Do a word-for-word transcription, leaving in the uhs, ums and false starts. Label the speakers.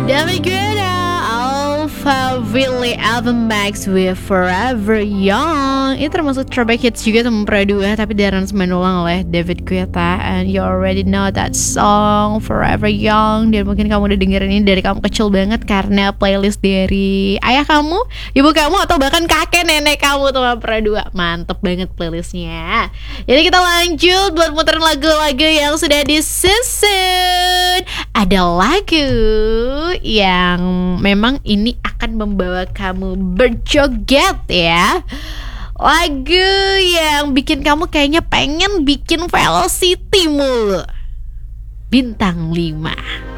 Speaker 1: David Guetta, Alpha Willy Alvin Max with Forever Young. Ini termasuk throwback hits juga teman Pro dua, tapi diaransemen ulang oleh David Guetta. And you already know that song Forever Young. Dan mungkin kamu udah dengerin ini dari kamu kecil banget karena playlist dari ayah kamu, ibu kamu, atau bahkan kakek nenek kamu teman Pro dua. Mantep banget playlistnya. Jadi kita lanjut buat muterin lagu-lagu yang sudah disusun. Ada lagu yang memang ini akan membawa kamu berjoget ya. Lagu yang bikin kamu kayaknya pengen bikin velocity mulu. Bintang lima.